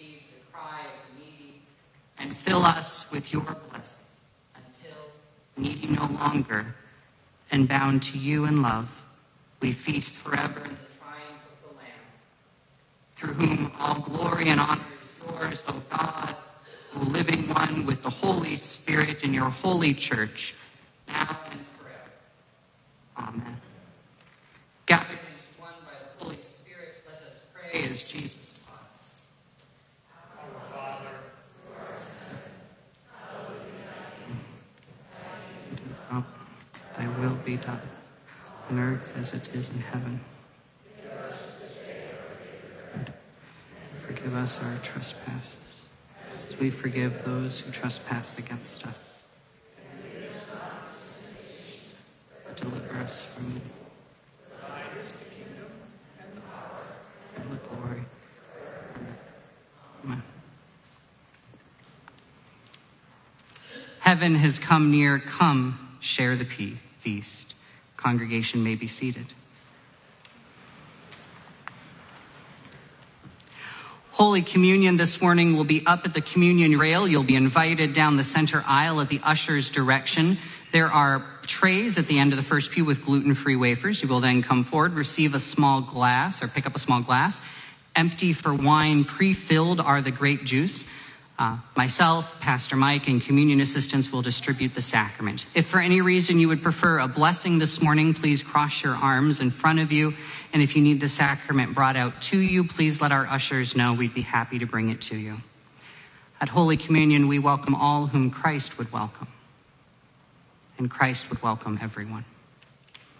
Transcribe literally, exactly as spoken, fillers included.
receive the cry of the needy, and fill us with your blessings until, needy no longer, and bound to you in love, we feast forever in the triumph of the Lamb, through whom all glory and honor is yours, O God, O living one, with the Holy Spirit in your holy church, now and forever. Amen. Gathered into one by the Holy Spirit, let us pray as Jesus taught us. Our Father, who art in heaven, hallowed be thy name. Thy will be done, on earth as it is in heaven. Give us this day our daily bread. Forgive us our trespasses, as we forgive those who trespass against us. And lead us not into temptation, But deliver us from evil. for thine is the kingdom, and the power, And the glory. Amen. Heaven has come near. Come, share the pe- feast. Congregation may be seated. Holy Communion this morning will be up at the communion rail. You'll be invited down the center aisle at the usher's direction. There are trays at the end of the first pew with gluten-free wafers. You will then come forward, receive a small glass or pick up a small glass. Empty for wine, pre-filled are the grape juice. Uh, myself, Pastor Mike, and communion assistants will distribute the sacrament. If for any reason you would prefer a blessing this morning, please cross your arms in front of you. And if you need the sacrament brought out to you, please let our ushers know. We'd be happy to bring it to you. At Holy Communion, we welcome all whom Christ would welcome. And Christ would welcome everyone.